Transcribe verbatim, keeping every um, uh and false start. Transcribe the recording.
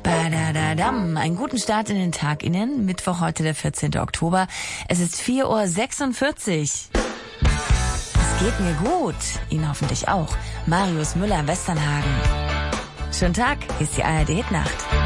Badadadam. Einen guten Start in den Tag Ihnen. Mittwoch, heute der vierzehnten Oktober. Es ist vier Uhr sechsundvierzig. Es geht mir gut. Ihnen hoffentlich auch. Marius Müller, Westernhagen. Schönen Tag, hier ist die A R D Hitnacht.